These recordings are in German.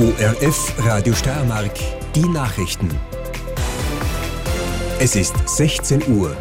ORF Radio Steiermark, die Nachrichten. Es ist 16 Uhr.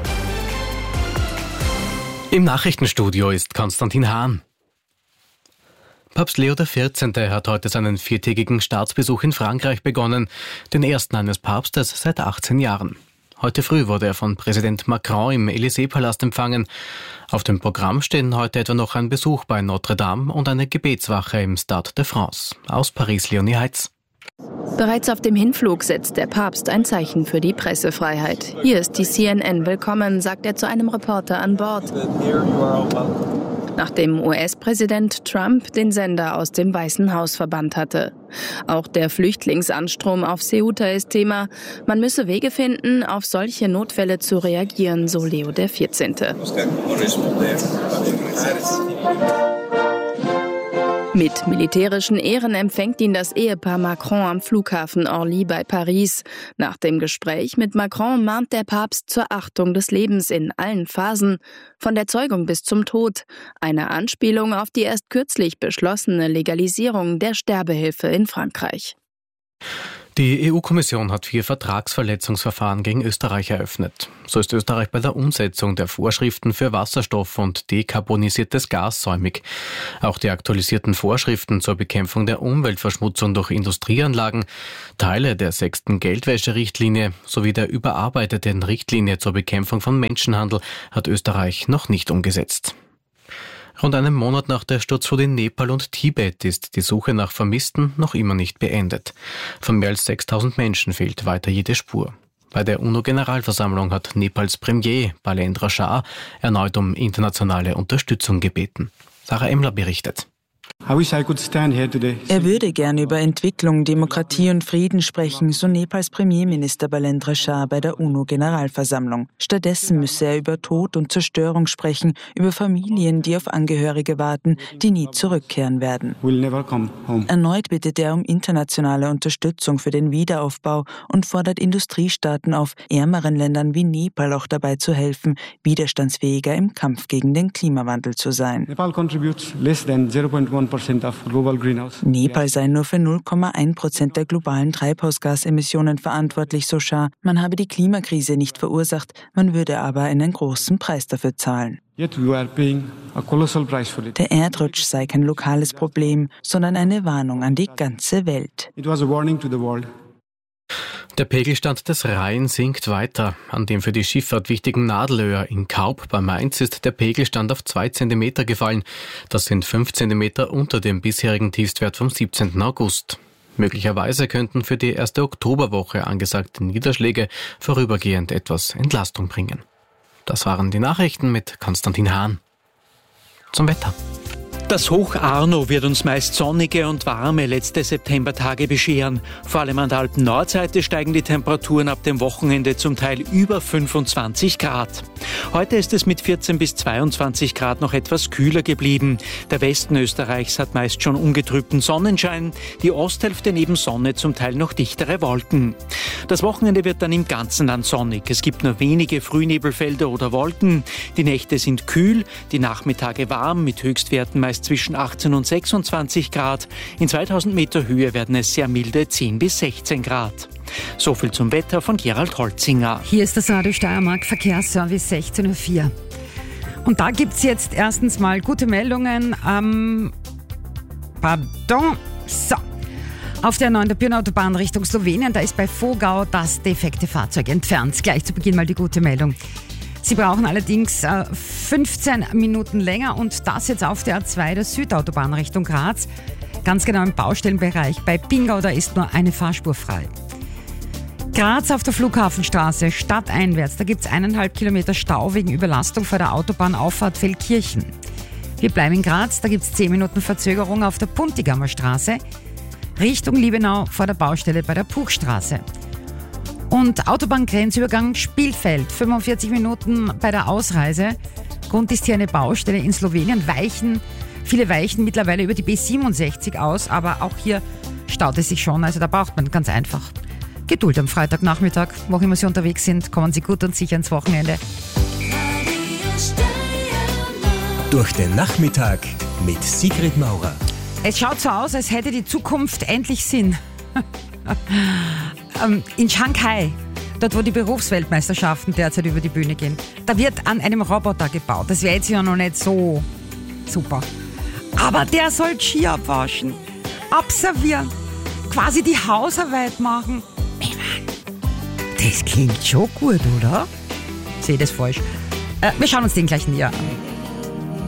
Im Nachrichtenstudio ist Konstantin Hahn. Papst Leo XIV. Hat heute seinen 4-tägigen Staatsbesuch in Frankreich begonnen, den ersten eines Papstes seit 18 Jahren. Heute früh wurde er von Präsident Macron im Élysée-Palast empfangen. Auf dem Programm stehen heute etwa noch ein Besuch bei Notre Dame und eine Gebetswache im Stade de France. Aus Paris, Leonie Heitz. Bereits auf dem Hinflug setzt der Papst ein Zeichen für die Pressefreiheit. Hier ist die CNN willkommen, sagt er zu einem Reporter an Bord. Nachdem US-Präsident Trump den Sender aus dem Weißen Haus verbannt hatte. Auch der Flüchtlingsanstrom auf Ceuta ist Thema. Man müsse Wege finden, auf solche Notfälle zu reagieren, so Leo XIV. Mit militärischen Ehren empfängt ihn das Ehepaar Macron am Flughafen Orly bei Paris. Nach dem Gespräch mit Macron mahnt der Papst zur Achtung des Lebens in allen Phasen, von der Zeugung bis zum Tod. Eine Anspielung auf die erst kürzlich beschlossene Legalisierung der Sterbehilfe in Frankreich. Die EU-Kommission hat 4 Vertragsverletzungsverfahren gegen Österreich eröffnet. So ist Österreich bei der Umsetzung der Vorschriften für Wasserstoff und dekarbonisiertes Gas säumig. Auch die aktualisierten Vorschriften zur Bekämpfung der Umweltverschmutzung durch Industrieanlagen, Teile der 6. Geldwäscherichtlinie sowie der überarbeiteten Richtlinie zur Bekämpfung von Menschenhandel hat Österreich noch nicht umgesetzt. Rund einen Monat nach der Sturzflut in Nepal und Tibet ist die Suche nach Vermissten noch immer nicht beendet. Von mehr als 6.000 Menschen fehlt weiter jede Spur. Bei der UNO-Generalversammlung hat Nepals Premier Balendra Shah erneut um internationale Unterstützung gebeten. Sarah Emler berichtet. Er würde gern über Entwicklung, Demokratie und Frieden sprechen, so Nepals Premierminister Balendra Shah bei der UNO-Generalversammlung. Stattdessen müsse er über Tod und Zerstörung sprechen, über Familien, die auf Angehörige warten, die nie zurückkehren werden. Erneut bittet er um internationale Unterstützung für den Wiederaufbau und fordert Industriestaaten auf, ärmeren Ländern wie Nepal auch dabei zu helfen, widerstandsfähiger im Kampf gegen den Klimawandel zu sein. Nepal sei nur für 0,1% der globalen Treibhausgasemissionen verantwortlich, so Shah. Man habe die Klimakrise nicht verursacht, man würde aber einen großen Preis dafür zahlen. Der Erdrutsch sei kein lokales Problem, sondern eine Warnung an die ganze Welt. Der Pegelstand des Rhein sinkt weiter. An dem für die Schifffahrt wichtigen Nadelöhr in Kaub bei Mainz ist der Pegelstand auf 2 Zentimeter gefallen. Das sind 5 Zentimeter unter dem bisherigen Tiefstwert vom 17. August. Möglicherweise könnten für die erste Oktoberwoche angesagte Niederschläge vorübergehend etwas Entlastung bringen. Das waren die Nachrichten mit Konstantin Hahn. Zum Wetter. Das Hoch Arno wird uns meist sonnige und warme letzte Septembertage bescheren. Vor allem an der Alpen-Nordseite steigen die Temperaturen ab dem Wochenende zum Teil über 25 Grad. Heute ist es mit 14 bis 22 Grad noch etwas kühler geblieben. Der Westen Österreichs hat meist schon ungetrübten Sonnenschein, die Osthälfte neben Sonne zum Teil noch dichtere Wolken. Das Wochenende wird dann im ganzen Land sonnig. Es gibt nur wenige Frühnebelfelder oder Wolken. Die Nächte sind kühl, die Nachmittage warm mit Höchstwerten meist zwischen 18 und 26 Grad. In 2000 Meter Höhe werden es sehr milde 10 bis 16 Grad. So viel zum Wetter von Gerald Holzinger. Hier ist das Radio Steiermark Verkehrsservice 16.04 Uhr. Und da gibt es jetzt erstens mal gute Meldungen. So. Auf der 9. Pirna-Autobahn Richtung Slowenien, da ist bei Vogau das defekte Fahrzeug entfernt. Gleich zu Beginn mal die gute Meldung. Sie brauchen allerdings 15 Minuten länger und das jetzt auf der A2 der Südautobahn Richtung Graz. Ganz genau im Baustellenbereich bei Pingau, da ist nur eine Fahrspur frei. Graz auf der Flughafenstraße, stadteinwärts, da gibt es 1,5 Kilometer Stau wegen Überlastung vor der Autobahnauffahrt Feldkirchen. Wir bleiben in Graz, da gibt es 10 Minuten Verzögerung auf der Puntigammer Straße, Richtung Liebenau vor der Baustelle bei der Puchstraße. Und Autobahngrenzübergang Spielfeld, 45 Minuten bei der Ausreise. Grund ist hier eine Baustelle in Slowenien. Viele weichen mittlerweile über die B67 aus, aber auch hier staut es sich schon. Also da braucht man ganz einfach Geduld am Freitagnachmittag. Wo auch immer Sie unterwegs sind, kommen Sie gut und sicher ins Wochenende. Durch den Nachmittag mit Sigrid Maurer. Es schaut so aus, als hätte die Zukunft endlich Sinn. In Shanghai, dort wo die Berufsweltmeisterschaften derzeit über die Bühne gehen, da wird an einem Roboter gebaut. Das wäre jetzt ja noch nicht so super. Aber der soll Ski abwaschen, abservieren, quasi die Hausarbeit machen. Das klingt schon gut, oder? Sehe das falsch. Wir schauen uns den gleich näher an.